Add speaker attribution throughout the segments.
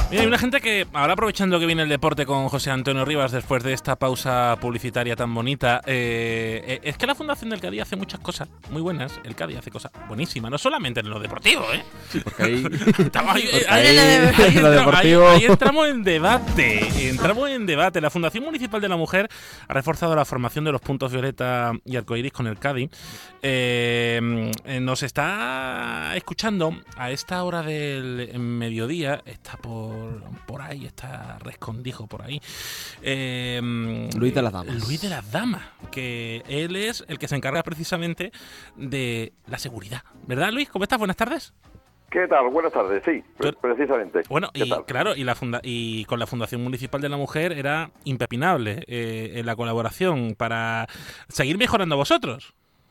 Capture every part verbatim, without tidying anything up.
Speaker 1: Mira, hay una gente que, ahora aprovechando que viene el deporte con José Antonio Rivas después de esta pausa publicitaria tan bonita, eh, eh, es que la Fundación del Cádiz hace muchas cosas muy buenas. El Cádiz hace cosas buenísimas, no solamente en lo deportivo, ¿eh?
Speaker 2: Sí, porque ahí,
Speaker 1: Estamos ahí,
Speaker 2: porque
Speaker 1: ahí,
Speaker 2: ahí,
Speaker 1: ahí, ahí,
Speaker 2: lo
Speaker 1: entramos,
Speaker 2: deportivo.
Speaker 1: ahí, ahí entramos en debate, entramos en debate. La Fundación Municipal de la Mujer ha reforzado la formación de los puntos violeta y arcoíris con el Cádiz. Eh, eh, nos está escuchando a esta hora del mediodía, está por, por ahí, está rescondijo por ahí. Eh,
Speaker 2: Luis de las Damas.
Speaker 1: Luis de las Damas, que él es el que se encarga precisamente de la seguridad. ¿Verdad, Luis? ¿Cómo estás? Buenas tardes.
Speaker 3: ¿Qué tal? Buenas tardes, sí, pre- precisamente.
Speaker 1: Bueno,
Speaker 3: ¿Qué
Speaker 1: y
Speaker 3: tal?
Speaker 1: claro, y, la funda y con la Fundación Municipal de la Mujer era impepinable eh, en la colaboración para seguir mejorando vosotros.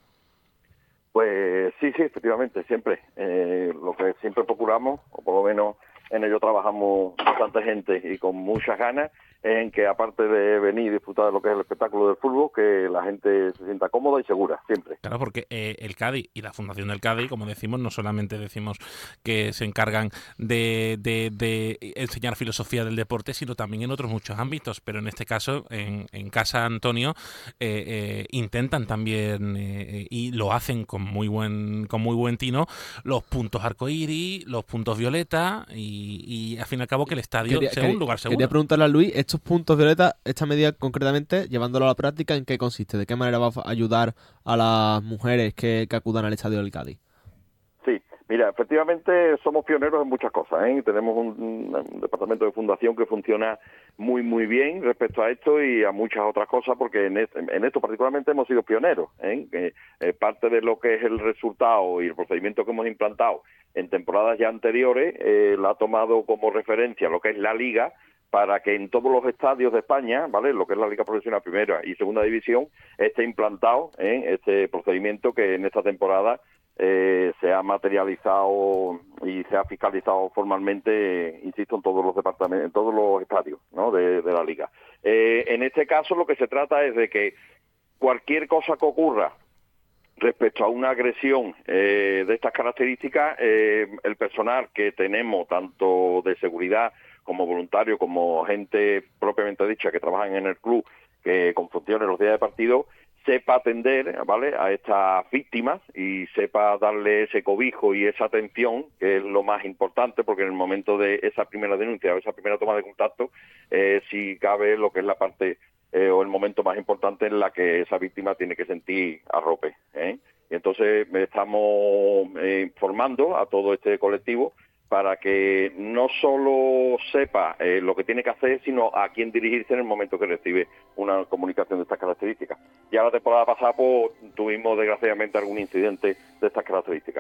Speaker 3: Pues sí, sí, efectivamente, siempre. Eh, lo que siempre procuramos, o por lo menos en ello trabajamos bastante gente y con muchas ganas, en que aparte de venir y disfrutar de lo que es el espectáculo del fútbol, que la gente se sienta cómoda y segura, siempre.
Speaker 1: Claro, porque eh, el Cádiz y la Fundación del Cádiz, como decimos, no solamente decimos que se encargan de, de, de enseñar filosofía del deporte, sino también en otros muchos ámbitos, pero en este caso, en, en Casa Antonio, eh, eh, intentan también, eh, y lo hacen con muy buen con muy buen tino, los puntos arcoíris, los puntos violeta, y, y al fin y al cabo que el estadio
Speaker 2: Quería,
Speaker 1: sea
Speaker 2: quería,
Speaker 1: un lugar seguro.
Speaker 2: Quería preguntarle a Luis, estos puntos violeta, esta medida concretamente, llevándolo a la práctica, ¿en qué consiste? ¿De qué manera va a ayudar a las mujeres que, que acudan al estadio del Cádiz?
Speaker 3: Sí, mira, efectivamente somos pioneros en muchas cosas, ¿eh? Tenemos un, un departamento de fundación que funciona muy, muy bien respecto a esto y a muchas otras cosas, porque en, este, en esto particularmente hemos sido pioneros, ¿eh? Que, eh, parte de lo que es el resultado y el procedimiento que hemos implantado en temporadas ya anteriores, eh, la ha tomado como referencia lo que es la Liga, para que en todos los estadios de España, ¿vale?, lo que es la Liga Profesional Primera y Segunda División, esté implantado ¿eh? este procedimiento que en esta temporada eh, se ha materializado y se ha fiscalizado formalmente, insisto, en todos los departamentos, en todos los estadios, ¿no?, de, de la Liga. Eh, en este caso lo que se trata es de que cualquier cosa que ocurra respecto a una agresión eh, de estas características, eh, el personal que tenemos, tanto de seguridad como voluntario, como gente propiamente dicha que trabajan en el club, que con funciones los días de partido, sepa atender, ¿vale?, a estas víctimas y sepa darle ese cobijo y esa atención, que es lo más importante, porque en el momento de esa primera denuncia o esa primera toma de contacto, eh, si cabe lo que es la parte eh, o el momento más importante en la que esa víctima tiene que sentir arrope, ¿eh? Y entonces estamos eh, formando a todo este colectivo para que no solo sepa eh, lo que tiene que hacer, sino a quién dirigirse en el momento que recibe una comunicación de estas características. Ya la temporada pasada pues, tuvimos desgraciadamente algún incidente de estas características.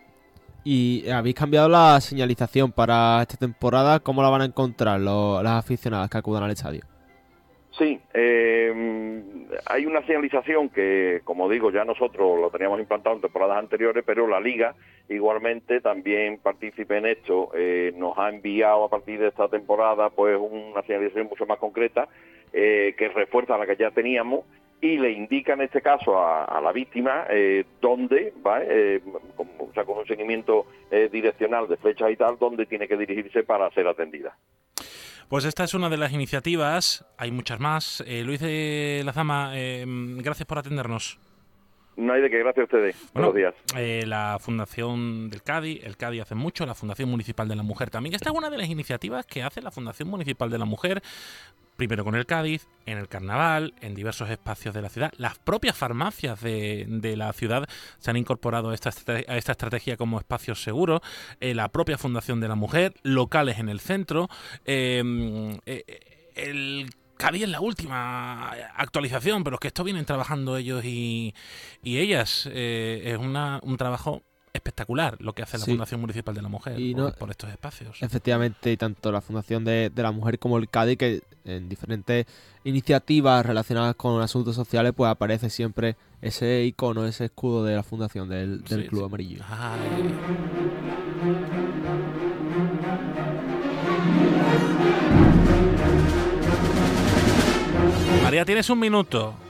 Speaker 2: ¿Y habéis cambiado la señalización para esta temporada? ¿Cómo la van a encontrar los, las aficionadas que acudan al estadio?
Speaker 3: Sí, eh, hay una señalización que, como digo, ya nosotros lo teníamos implantado en temporadas anteriores, pero la Liga igualmente también participa en esto. Eh, nos ha enviado a partir de esta temporada pues una señalización mucho más concreta eh, que refuerza la que ya teníamos y le indica en este caso a, a la víctima eh, dónde, ¿vale? Eh, con, o sea, con un seguimiento eh, direccional de flechas y tal, dónde tiene que dirigirse para ser atendida.
Speaker 1: Pues esta es una de las iniciativas, hay muchas más. Eh, Luis de la Dama, eh, gracias por atendernos.
Speaker 3: No hay de qué, gracias a ustedes.
Speaker 1: Bueno,
Speaker 3: Buenos días.
Speaker 1: Eh, la Fundación del Cádiz, el Cádiz hace mucho, la Fundación Municipal de la Mujer también. Esta es una de las iniciativas que hace la Fundación Municipal de la Mujer, primero con el Cádiz, en el Carnaval, en diversos espacios de la ciudad. Las propias farmacias de, de la ciudad se han incorporado a esta, a esta estrategia como espacios seguros. Eh, la propia Fundación de la Mujer, locales en el centro. Eh, eh, el Cádiz es la última actualización, pero es que esto vienen trabajando ellos y, y ellas. Eh, es una, un trabajo espectacular lo que hace la
Speaker 2: Sí.
Speaker 1: Fundación Municipal de la Mujer
Speaker 2: Y
Speaker 1: por,
Speaker 2: no-
Speaker 1: por estos espacios.
Speaker 2: Efectivamente, y tanto la Fundación de, de la Mujer como el Cádiz, que en diferentes iniciativas relacionadas con asuntos sociales, pues aparece siempre ese icono, ese escudo de la Fundación del, del
Speaker 1: Sí,
Speaker 2: Club
Speaker 1: sí.
Speaker 2: Amarillo.
Speaker 1: Ay. María, tienes un minuto.